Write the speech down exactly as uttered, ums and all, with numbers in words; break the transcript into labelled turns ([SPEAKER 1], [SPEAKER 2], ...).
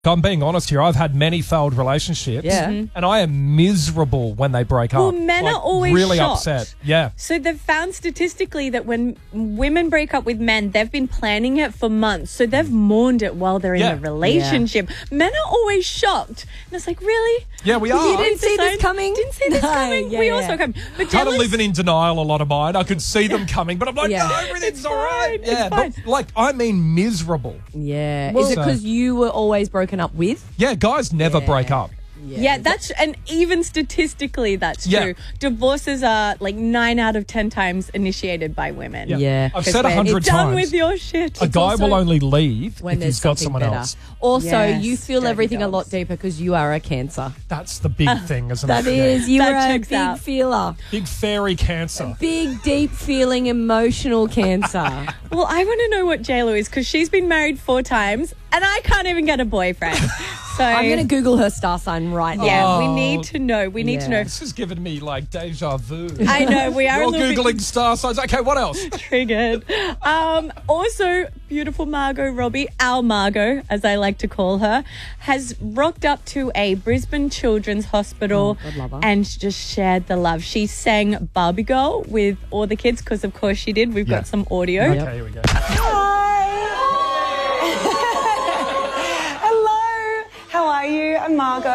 [SPEAKER 1] I'm being honest here. I've had many failed relationships,
[SPEAKER 2] Yeah.
[SPEAKER 1] and I am miserable when they break
[SPEAKER 3] Well,
[SPEAKER 1] up.
[SPEAKER 3] men
[SPEAKER 1] Like,
[SPEAKER 3] are always
[SPEAKER 1] really
[SPEAKER 3] shocked.
[SPEAKER 1] upset. Yeah.
[SPEAKER 3] So they've found statistically that when women break up with men, they've been planning it for months. So they've mourned it while they're in
[SPEAKER 1] Yeah.
[SPEAKER 3] the relationship. Men are always shocked. And it's like, really?
[SPEAKER 1] Yeah, we are.
[SPEAKER 2] You didn't see this
[SPEAKER 3] Decide-
[SPEAKER 2] coming?
[SPEAKER 3] Didn't see this
[SPEAKER 2] No,
[SPEAKER 3] coming.
[SPEAKER 2] yeah,
[SPEAKER 3] we
[SPEAKER 2] yeah.
[SPEAKER 3] also come. But
[SPEAKER 1] Kind of
[SPEAKER 3] jealous-
[SPEAKER 1] living in denial, a lot of mine. I could see them coming, but I'm like,
[SPEAKER 2] Yeah.
[SPEAKER 1] no, everything's
[SPEAKER 3] It's
[SPEAKER 1] all right.
[SPEAKER 3] fine, it's
[SPEAKER 1] Yeah,
[SPEAKER 3] fine.
[SPEAKER 1] but like, I mean miserable.
[SPEAKER 2] Yeah.
[SPEAKER 1] Well-
[SPEAKER 2] Is it because you were always broken up with?
[SPEAKER 1] Yeah, guys never
[SPEAKER 2] Yeah.
[SPEAKER 1] break up.
[SPEAKER 3] Yeah, that's, and even statistically, that's
[SPEAKER 1] Yeah.
[SPEAKER 3] true. Divorces are like nine out of ten times initiated by women.
[SPEAKER 1] Yeah.
[SPEAKER 2] Yeah.
[SPEAKER 1] I've
[SPEAKER 3] 'Cause
[SPEAKER 1] said a
[SPEAKER 3] when
[SPEAKER 1] hundred
[SPEAKER 3] you're done
[SPEAKER 1] times.
[SPEAKER 3] with your shit.
[SPEAKER 1] A guy
[SPEAKER 2] also
[SPEAKER 1] will only leave
[SPEAKER 2] when
[SPEAKER 1] if
[SPEAKER 2] there's
[SPEAKER 1] he's got
[SPEAKER 2] something
[SPEAKER 1] someone
[SPEAKER 2] better.
[SPEAKER 1] else.
[SPEAKER 2] Also,
[SPEAKER 3] Yes,
[SPEAKER 2] you feel
[SPEAKER 3] dirty
[SPEAKER 2] everything a lot
[SPEAKER 3] dogs.
[SPEAKER 2] deeper because you are a Cancer.
[SPEAKER 1] That's the big thing, isn't
[SPEAKER 2] That
[SPEAKER 1] it?
[SPEAKER 2] is, you
[SPEAKER 3] That
[SPEAKER 2] are a
[SPEAKER 3] checks
[SPEAKER 2] big
[SPEAKER 3] out.
[SPEAKER 2] feeler.
[SPEAKER 1] Big fairy Cancer.
[SPEAKER 2] Big, deep feeling, emotional Cancer.
[SPEAKER 3] Well, I want to know what JLo is because she's been married four times and I can't even get a boyfriend. So
[SPEAKER 2] I'm going to Google her star sign right now.
[SPEAKER 3] yeah,
[SPEAKER 1] Oh.
[SPEAKER 3] we need to know. We need to
[SPEAKER 2] Yeah.
[SPEAKER 3] know.
[SPEAKER 1] This is giving me like deja vu.
[SPEAKER 3] I know we are
[SPEAKER 1] You're
[SPEAKER 3] a little
[SPEAKER 1] Googling
[SPEAKER 3] bit
[SPEAKER 1] star signs. Okay, what else?
[SPEAKER 3] triggered. Um, also, beautiful Margot Robbie, our Margot, as I like to call her, has rocked up to a Brisbane Children's Hospital
[SPEAKER 2] Oh, God love her.
[SPEAKER 3] and just shared the love. She sang Barbie Girl with all the kids because, of course, she did. We've
[SPEAKER 1] Yeah.
[SPEAKER 3] got some audio.
[SPEAKER 1] Okay, here we go.
[SPEAKER 4] Hello. How are you? I'm Margot.